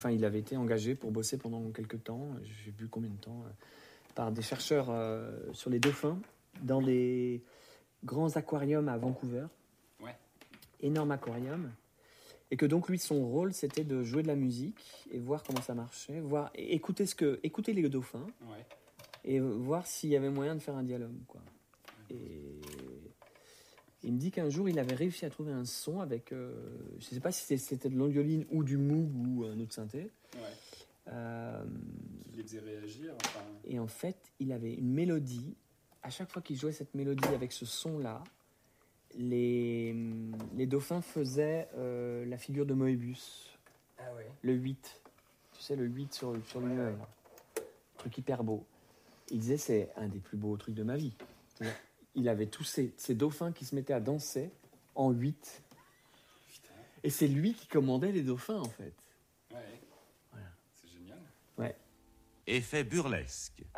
Enfin, il avait été engagé pour bosser pendant quelques temps, je sais plus combien de temps, par des chercheurs sur les dauphins dans des grands aquariums à Vancouver. Ouais. Énorme aquarium. Et que donc lui, son rôle, c'était de jouer de la musique et voir comment ça marchait, écouter les dauphins, Ouais. et voir s'il y avait moyen de faire un dialogue, quoi. Et il me dit qu'un jour, il avait réussi à trouver un son avec, je ne sais pas si c'était de l'andioline ou du Moog ou un autre synthé. Ouais. Qui les faisait réagir. Enfin... Et en fait, il avait une mélodie. À chaque fois qu'il jouait cette mélodie avec ce son-là, les dauphins faisaient la figure de Moebius. Ah ouais. Le 8. Tu sais, le 8 sur l'immeuble. Truc hyper beau. Il disait, c'est un des plus beaux trucs de ma vie. C'est-à-dire, il avait tous ces dauphins qui se mettaient à danser en 8. Putain. Et c'est lui qui commandait les dauphins, en fait. Ouais. Voilà. C'est génial. Ouais. Effet burlesque.